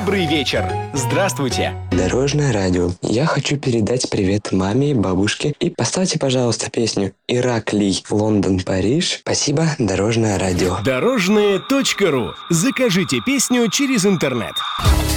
Добрый вечер. Здравствуйте. Дорожное радио. Я хочу передать привет маме и бабушке. И поставьте, пожалуйста, песню «Ираклий, Лондон, Париж». Спасибо, Дорожное радио. Дорожное.ру. Закажите песню через интернет.